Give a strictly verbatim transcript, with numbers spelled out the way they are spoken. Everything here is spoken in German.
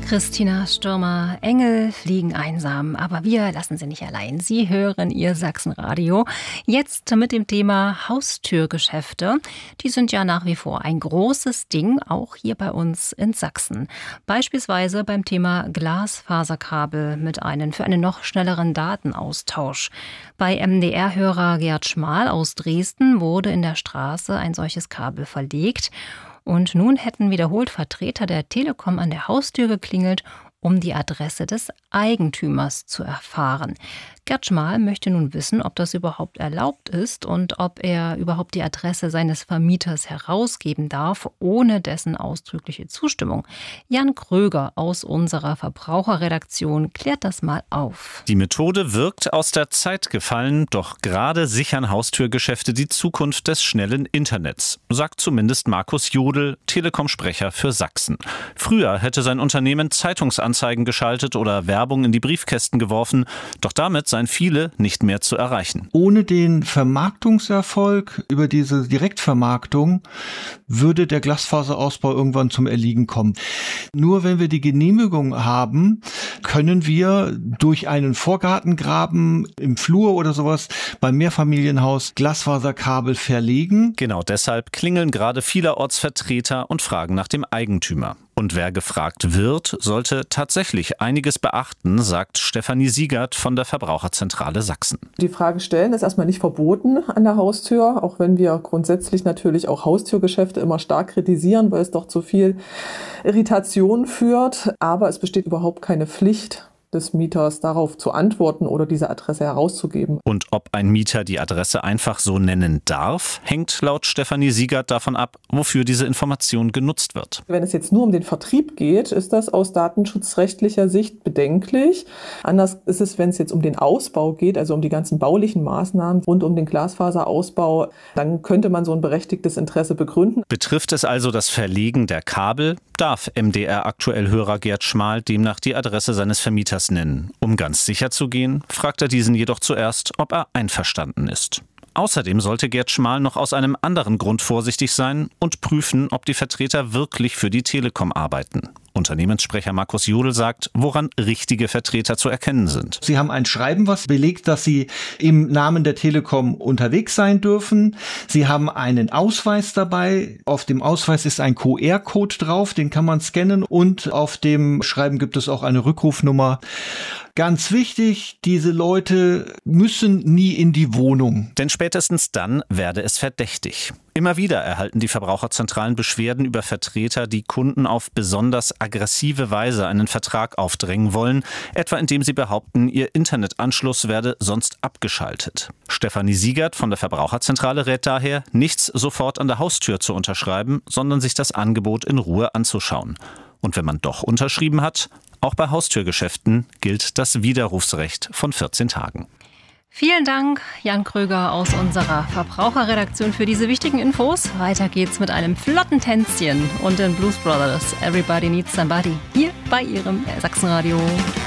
Christina Stürmer, Engel fliegen einsam, aber wir lassen sie nicht allein. Sie hören Ihr Sachsenradio. Jetzt mit dem Thema Haustürgeschäfte. Die sind ja nach wie vor ein großes Ding, auch hier bei uns in Sachsen. Beispielsweise beim Thema Glasfaserkabel mit einem für einen noch schnelleren Datenaustausch. Bei M D R-Hörer Gerd Schmal aus Dresden wurde in der Straße ein solches Kabel verlegt. Und nun hätten wiederholt Vertreter der Telekom an der Haustür geklingelt, um die Adresse des Eigentümers zu erfahren. Gerd Schmal möchte nun wissen, ob das überhaupt erlaubt ist und ob er überhaupt die Adresse seines Vermieters herausgeben darf, ohne dessen ausdrückliche Zustimmung. Jan Kröger aus unserer Verbraucherredaktion klärt das mal auf. Die Methode wirkt aus der Zeit gefallen, doch gerade sichern Haustürgeschäfte die Zukunft des schnellen Internets, sagt zumindest Markus Jodl, Telekom-Sprecher für Sachsen. Früher hätte sein Unternehmen Zeitungsanzeigen geschaltet oder Werbung in die Briefkästen geworfen, doch damit seien viele nicht mehr zu erreichen. Ohne den Vermarktungserfolg über diese Direktvermarktung würde der Glasfaserausbau irgendwann zum Erliegen kommen. Nur wenn wir die Genehmigung haben, können wir durch einen Vorgartengraben im Flur oder sowas beim Mehrfamilienhaus Glasfaserkabel verlegen. Genau deshalb klingeln gerade vielerorts Vertreter und fragen nach dem Eigentümer. Und wer gefragt wird, sollte tatsächlich einiges beachten, sagt Stefanie Siegert von der Verbraucherzentrale Sachsen. Die Frage stellen ist erstmal nicht verboten an der Haustür, auch wenn wir grundsätzlich natürlich auch Haustürgeschäfte immer stark kritisieren, weil es doch zu viel Irritation führt. Aber es besteht überhaupt keine Pflicht des Mieters, darauf zu antworten oder diese Adresse herauszugeben. Und ob ein Mieter die Adresse einfach so nennen darf, hängt laut Stefanie Siegert davon ab, wofür diese Information genutzt wird. Wenn es jetzt nur um den Vertrieb geht, ist das aus datenschutzrechtlicher Sicht bedenklich. Anders ist es, wenn es jetzt um den Ausbau geht, also um die ganzen baulichen Maßnahmen rund um den Glasfaserausbau, dann könnte man so ein berechtigtes Interesse begründen. Betrifft es also das Verlegen der Kabel, darf M D R-Aktuell-Hörer Gerd Schmal demnach die Adresse seines Vermieters nennen. Um ganz sicher zu gehen, fragt er diesen jedoch zuerst, ob er einverstanden ist. Außerdem sollte Gerd Schmal noch aus einem anderen Grund vorsichtig sein und prüfen, ob die Vertreter wirklich für die Telekom arbeiten. Unternehmenssprecher Markus Jodl sagt, woran richtige Vertreter zu erkennen sind. Sie haben ein Schreiben, was belegt, dass Sie im Namen der Telekom unterwegs sein dürfen. Sie haben einen Ausweis dabei. Auf dem Ausweis ist ein Q R-Code drauf, den kann man scannen. Und auf dem Schreiben gibt es auch eine Rückrufnummer. Ganz wichtig, diese Leute müssen nie in die Wohnung. Denn spätestens dann werde es verdächtig. Immer wieder erhalten die Verbraucherzentralen Beschwerden über Vertreter, die Kunden auf besonders aggressive Weise einen Vertrag aufdrängen wollen, etwa indem sie behaupten, ihr Internetanschluss werde sonst abgeschaltet. Stefanie Siegert von der Verbraucherzentrale rät daher, nichts sofort an der Haustür zu unterschreiben, sondern sich das Angebot in Ruhe anzuschauen. Und wenn man doch unterschrieben hat, auch bei Haustürgeschäften gilt das Widerrufsrecht von vierzehn Tagen. Vielen Dank, Jan Kröger aus unserer Verbraucherredaktion für diese wichtigen Infos. Weiter geht's mit einem flotten Tänzchen und den Blues Brothers. Everybody Needs Somebody hier bei Ihrem Sachsenradio.